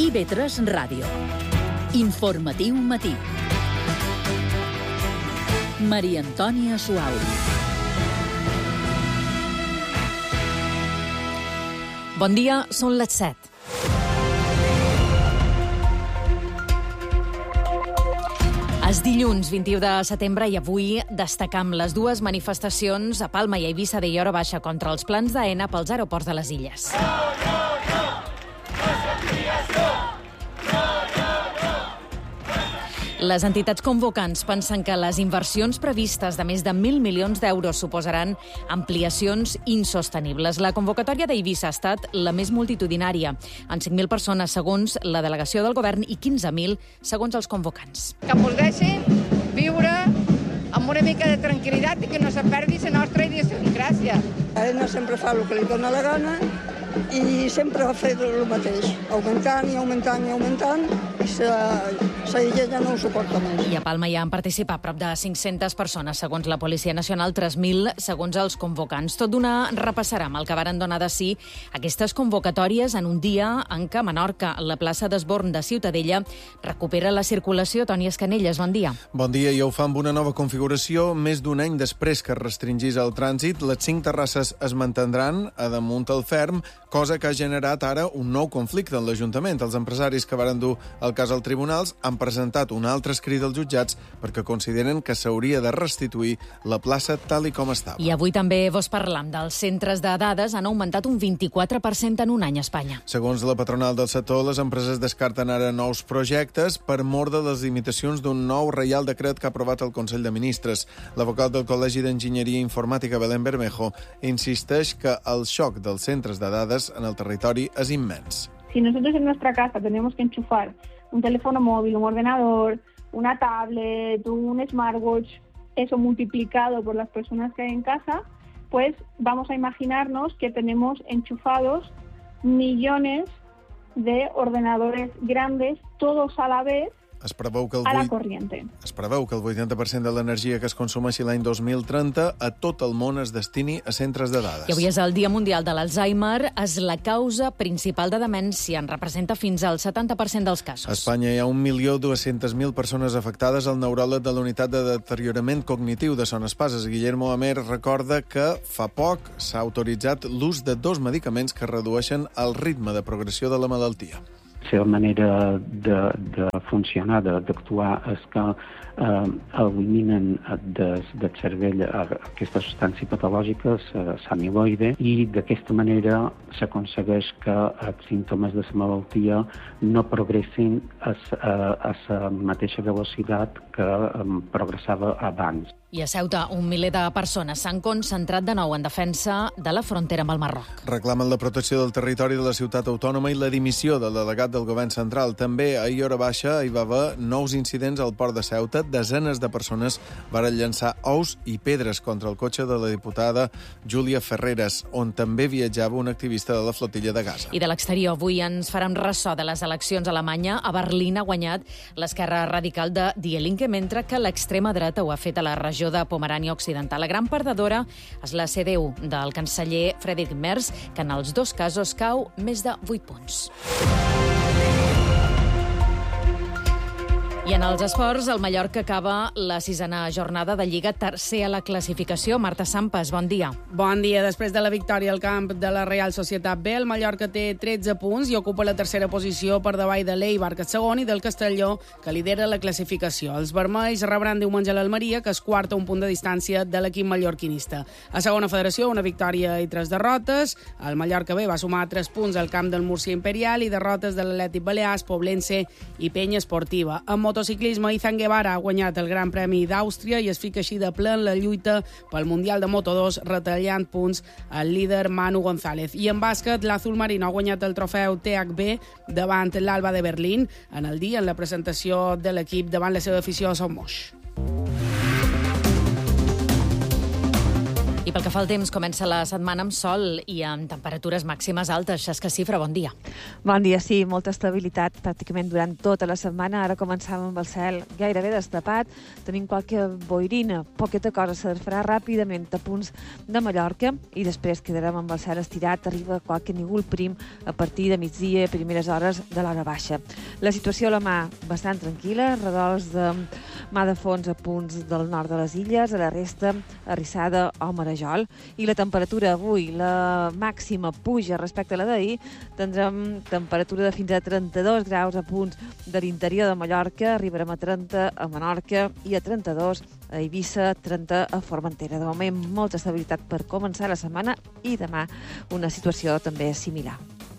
IB3 Ràdio. Informatiu matí. Maria Antònia Suau. Bon dia, són les 7. És dilluns 21 de setembre i avui destacam les dues manifestacions a Palma i a Eivissa de Iora Baixa contra els plans d'Aena pels aeroports de les illes. Les entitats convocants pensen que les inversions previstes de més de 1.000 milions d'euros suposaran ampliacions insostenibles. La convocatòria d'Eivissa ha estat la més multitudinària, amb 5.000 persones segons la delegació del govern i 15.000 segons els convocants. Que ens deixin viure amb una mica de tranquil·litat i que no se perdi la nostra idiosincràsia. Aena sempre fa el que li dona la gana i sempre ha fet el mateix, augmentant i augmentant i augmentant, i la illa ja no ho suporta més. I a Palma hi han participat prop de 500 persones, segons la Policia Nacional, 3.000 segons els convocants. Tot d'una repassarem el que varen donar de si aquestes convocatòries en un dia en què a Menorca, la plaça d'Esborn de Ciutadella, recupera la circulació. Toni Escanelles, bon dia. Bon dia, i ho fa amb una nova configuració. Més d'un any després que es restringís el trànsit, les 5 terrasses es mantindran a damunt el ferm, cosa que ha generat ara un nou conflicte en l'Ajuntament. Els empresaris que varen dur el cas als tribunals han presentat un altre escrit als jutjats perquè consideren que s'hauria de restituir la plaça tal i com estava. I avui també vos parlam dels centres de dades. Han augmentat un 24% en un any a Espanya. Segons la patronal del sector, les empreses descarten ara nous projectes per mor de les limitacions d'un nou reial decret que ha aprovat el Consell de Ministres. La vocal del Col·legi d'Enginyeria Informàtica, Belén Bermejo, insisteix que el xoc dels centres de dades en el territori es immens. Si nosotros en nuestra casa tenemos que enchufar un teléfono móvil, un ordenador, una tablet, un smartwatch, eso multiplicado por las personas que hay en casa, pues vamos a imaginarnos que tenemos enchufados millones de ordenadores grandes, todos a la vez, Es preveu que a la corriente. Es preveu que el 80% de l'energia que es consumeixi l'any 2030 a tot el món es destini a centres de dades. I avui és el Dia Mundial de l'Alzheimer. És la causa principal de demència. En representa fins al 70% dels casos. A Espanya hi ha 1.200.000 persones afectades. El neuròleg de la Unitat de Deteriorament Cognitiu de Son Espases, Guillermo Amer, recorda que fa poc s'ha autoritzat l'ús de 2 medicaments que redueixen el ritme de progressió de la malaltia. La seva manera de funcionar, d'actuar, és que eliminen del cervell aquesta substància patològica, l'amiloide, i d'aquesta manera s'aconsegueix que els símptomes de la malaltia no progressin a la mateixa velocitat que progressava abans. I a Ceuta, un miler de persones s'han concentrat de nou en defensa de la frontera amb el Marroc. Reclamen la protecció del territori de la ciutat autònoma i la dimissió del delegat del govern central. També a Iora Baixa hi va haver nous incidents al port de Ceuta. Desenes de persones varen llançar ous i pedres contra el cotxe de la diputada Júlia Ferreras, on també viatjava un activista de la flotilla de Gaza. I de l'exterior, avui ens farem ressò de les eleccions a Alemanya. A Berlín ha guanyat l'esquerra radical de Die Linke, mentre que l'extrema dreta ho ha fet a la regió de Pomerània Occidental. La gran perdedora és la CDU del canceller Friedrich Merz, que en els dos casos cau més de 8 punts. I en els esports, el Mallorca acaba la 6a jornada de Lliga, tercer a la classificació. Marta Sampas, bon dia. Bon dia. Després de la victòria al camp de la Real Societat B, el Mallorca té 13 punts i ocupa la tercera posició per davall de l'Eibar, que és segon, i del Castelló, que lidera la classificació. Els vermells rebran diumenge l'Almeria, que és quarta, un punt de distància de l'equip mallorquinista. A segona federació, una victòria i 3 derrotes. El Mallorca B va sumar 3 punts al camp del Múrcia Imperial i derrotes de l'Atlètic Balears, Poblense i Penya Esportiva. En motociclisme, Izan Guevara ha guanyat el Gran Premi d'Àustria i es fica així de ple en la lluita pel Mundial de Moto2, retallant punts al líder Manu González. I en bàsquet, l'Azul Marino ha guanyat el trofeu THB davant l'Alba de Berlín en el dia en la presentació de l'equip davant la seva afició a Son Moix. I pel que fa al temps, comença la setmana amb sol i amb temperatures màximes altes. Xesca Cifra, bon dia. Bon dia, sí, molta estabilitat pràcticament durant tota la setmana. Ara començàvem amb el cel gairebé destapat. Tenim qualque boirina, poqueta cosa se farà ràpidament a punts de Mallorca i després quedarem amb el cel estirat. Arriba qualque nígol prim a partir de migdia, primeres hores de l'hora baixa. La situació a la mà bastant tranquil·la, redols de mà de fons a punts del nord de les illes, a la resta Arrissada o Marajol. I la temperatura avui, la màxima puja respecte a la d'ahir, tindrem temperatura de fins a 32 graus a punts de l'interior de Mallorca, arribarem a 30 a Menorca i a 32 a Eivissa, 30 a Formentera. De moment, molta estabilitat per començar la setmana i demà una situació també similar.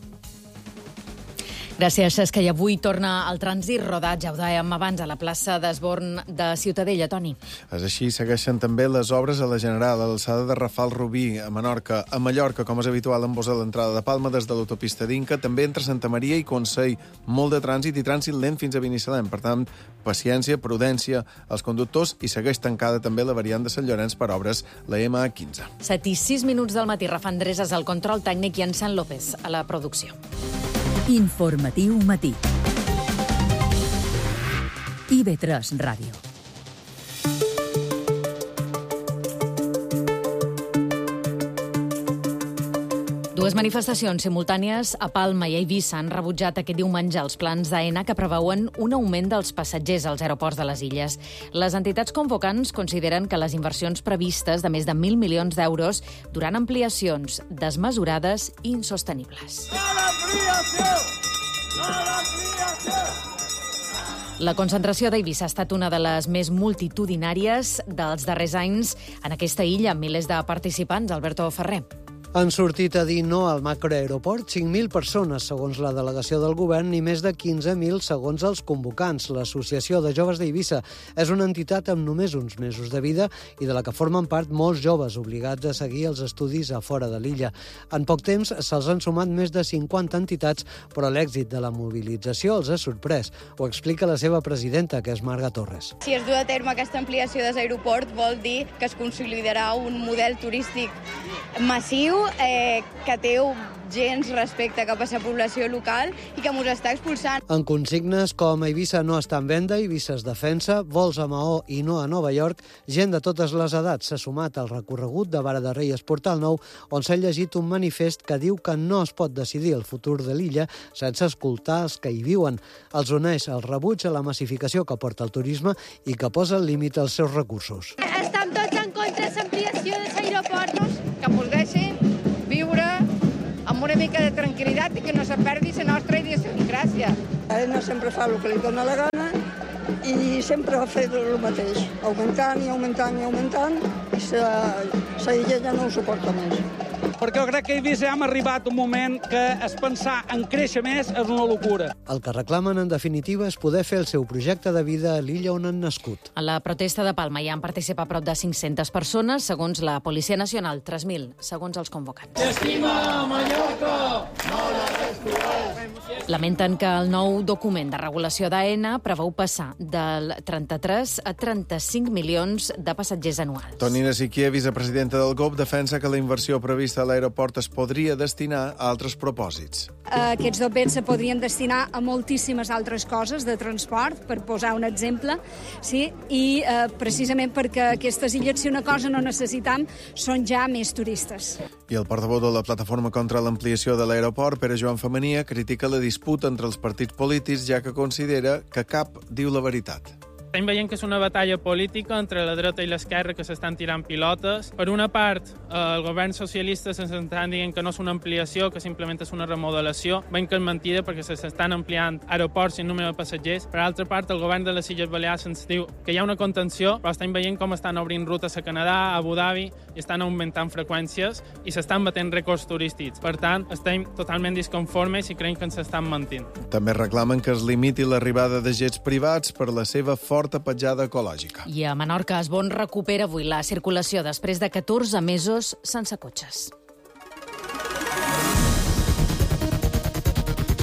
Gràcies, Xesca. I avui torna el trànsit rodat, ja ho dèiem abans, a la plaça d'Esborn de Ciutadella, Toni. És així, segueixen també les obres a la General, a l'alçada de Rafal Rubí, a Menorca. A Mallorca, com és habitual, embosa l'entrada de Palma des de l'autopista d'Inca, també entre Santa Maria i Consell. Molt de trànsit i trànsit lent fins a Binissalem. Per tant, paciència, prudència als conductors i segueix tancada també la variant de Sant Llorenç per obres, la MA15. 7:06 del matí. Rafa Andreses al control tècnic i en Sant López a la producció. Informatiu matí. IB3 Ràdio. Dues manifestacions simultànies a Palma i a Eivissa han rebutjat aquest diumenge els plans d'AENA que preveuen un augment dels passatgers als aeroports de les illes. Les entitats convocants consideren que les inversions previstes de més de 1.000 milions d'euros duran ampliacions desmesurades i insostenibles. La concentració d'Eivissa ha estat una de les més multitudinàries dels darrers anys en aquesta illa, amb milers de participants. Alberto Ferrer. Han sortit a dir no al macroaeroport 5.000 persones, segons la delegació del govern, i més de 15.000 segons els convocants. L'Associació de Joves d'Eivissa és una entitat amb només uns mesos de vida i de la que formen part molts joves obligats a seguir els estudis a fora de l'illa. En poc temps se'ls han sumat més de 50 entitats, però l'èxit de la mobilització els ha sorprès. Ho explica la seva presidenta, que és Marga Torres. Si es du a terme aquesta ampliació de l'aeroport, vol dir que es consolidarà un model turístic massiu, que té gens respecte cap a la població local i que ens està expulsant. En consignes com Eivissa no està en venda, Eivissa es defensa, vols a Maó i no a Nova York, gent de totes les edats s'ha sumat al recorregut de Vara de Reyes Portal Nou, on s'ha llegit un manifest que diu que no es pot decidir el futur de l'illa sense escoltar els que hi viuen. Els uneix el rebuig a la massificació que porta el turisme i que posa el límit als seus recursos. Estem tots en contra de l'ampliació de l'aeroport. Que ens deixin viure amb una mica de tranquil·litat i que no se perdi la nostra idiosincràsia. AENA sempre fa el que li dona la gana i sempre ha fet el mateix, augmentant i augmentant i augmentant, i la illa ja no ho suporta més. Perquè jo crec que a Eivissa hem arribat un moment que es pensar en créixer més és una locura. El que reclamen, en definitiva, és poder fer el seu projecte de vida a l'illa on han nascut. A la protesta de Palma hi han participat prop de 500 persones, segons la Policia Nacional, 3.000, segons els convocants. Estima Mallorca! No la destrueix! Lamenten que el nou document de regulació d'AENA preveu passar del 33 a 35 milions de passatgers anuals. Toni Nasiquier, vicepresidenta del GOP, defensa que la inversió prevista a l'aeroport es podria destinar a altres propòsits. Aquests documents se podrien destinar a moltíssimes altres coses de transport, per posar un exemple, sí? I precisament perquè aquestes illes, si una cosa no necessitam, són ja més turistes. I el portaveu de la plataforma contra l'ampliació de l'aeroport, Pere Joan Femenia, critica la disputa entre els partits polítics, ja que considera que cap diu la veritat. Estem veient que és una batalla política entre la dreta i l'esquerra que s'estan tirant pilotes. Per una part, el govern socialista s'estan dient que no és una ampliació, que simplement és una remodelació. Veiem que és mentida perquè s'estan ampliant aeroports i el número de passatgers. Per altra part, el govern de les Illes Balears ens diu que hi ha una contenció, però estem veient com estan obrint rutes a Canadà, a Abu Dhabi, i estan augmentant freqüències i s'estan batent rècords turístics. Per tant, estem totalment disconformes i creiem que ens estan mentint. També reclamen que es limiti l'arribada de jets privats per la seva forta petjada ecològica. I a Menorca, Esborn recupera avui la circulació després de 14 mesos sense cotxes.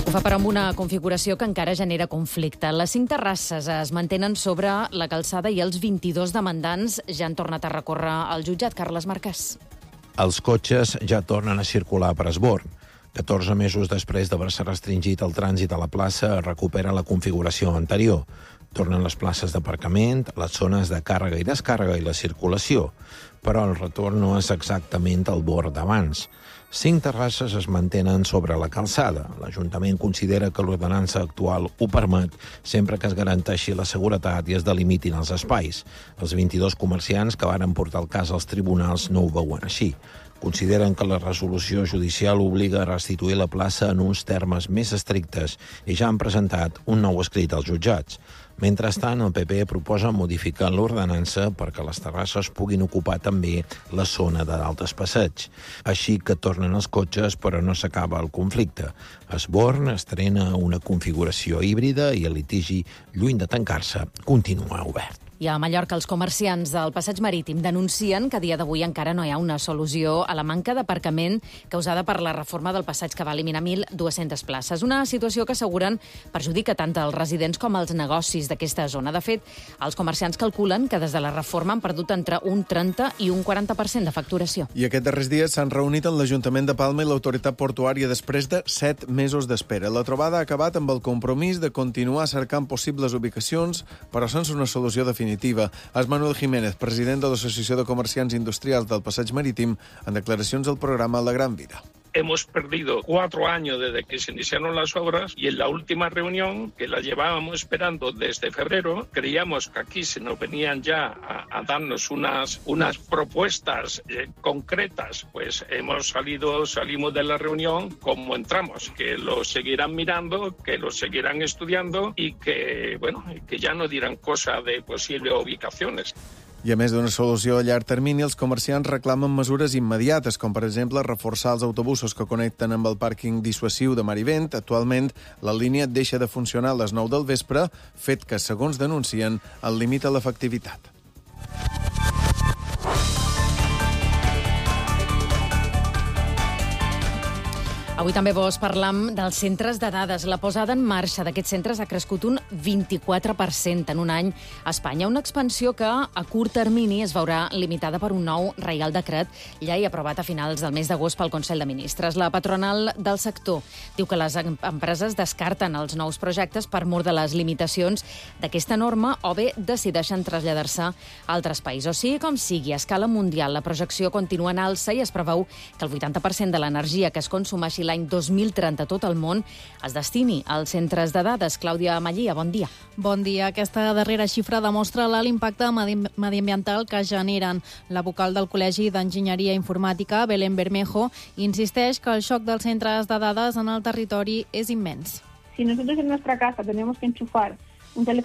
Ho fa, però, amb una configuració que encara genera conflicte. Les 5 terrasses es mantenen sobre la calçada i els 22 demandants ja han tornat a recórrer al jutjat. Carles Marquès. Els cotxes ja tornen a circular per Esborn. 14 mesos després d'haver-se restringit el trànsit a la plaça, recupera la configuració anterior. Tornen les places d'aparcament, les zones de càrrega i descàrrega i la circulació. Però el retorn no és exactament el bord d'abans. 5 terrasses es mantenen sobre la calçada. L'Ajuntament considera que l'ordenança actual ho permet sempre que es garanteixi la seguretat i es delimitin els espais. Els 22 comerciants que varen portar el cas als tribunals no ho veuen així. Consideren que la resolució judicial obliga a restituir la plaça en uns termes més estrictes i ja han presentat un nou escrit als jutjats. Mentrestant, el PP proposa modificar l'ordenança perquè les terrasses puguin ocupar també la zona de d'altes passeig. Així que tornen els cotxes, però no s'acaba el conflicte. Esborn estrena una configuració híbrida i el litigi, lluny de tancar-se, continua obert. I a Mallorca, els comerciants del passeig marítim denuncien que a dia d'avui encara no hi ha una solució a la manca d'aparcament causada per la reforma del passeig que va eliminar 1.200 places. Una situació que asseguren perjudica tant els residents com els negocis d'aquesta zona. De fet, els comerciants calculen que des de la reforma han perdut entre un 30 i un 40% de facturació. I aquests darrers dies s'han reunit en l'Ajuntament de Palma i l'Autoritat Portuària després de 7 mesos d'espera. La trobada ha acabat amb el compromís de continuar cercant possibles ubicacions, però sense una solució definitiva. És Manuel Jiménez, president de l'Associació de Comerciants Industrials del Passeig Marítim, en declaracions al programa La Gran Vida. Hemos perdido 4 años desde que se iniciaron las obras y en la última reunión, que la llevábamos esperando desde febrero, creíamos que aquí se nos venían ya a darnos unas propuestas concretas. Pues salimos de la reunión como entramos, que lo seguirán mirando, que lo seguirán estudiando y que ya no dirán cosa de posibles ubicaciones. I a més d'una solució a llarg termini, els comerciants reclamen mesures immediates, com per exemple reforçar els autobusos que connecten amb el pàrquing dissuasiu de Marivent. Actualment, la línia deixa de funcionar a les 9 del vespre, fet que, segons denuncien, el limita l'efectivitat. Avui també vos parlam dels centres de dades. La posada en marxa d'aquests centres ha crescut un 24% en un any a Espanya. Una expansió que a curt termini es veurà limitada per un nou Reial Decret, llei aprovat a finals del mes d'agost pel Consell de Ministres. La patronal del sector diu que les empreses descarten els nous projectes per mor de les limitacions d'aquesta norma o bé decideixen traslladar-se a altres països. Sigui com sigui, a escala mundial la projecció continua en alça i es preveu que el 80% de l'energia que es consumeixi l'any 2030 a tot el món es destini als centres de dades. Clàudia Mallia, bon dia. Bon dia. Aquesta darrera xifra demostra l'impacte mediambiental que generen. La vocal del Col·legi d'Enginyeria Informàtica, Belén Bermejo, insisteix que el xoc dels centres de dades en el territori és immens. Si nosotros en nuestra casa tenemos que enchufar un teléfono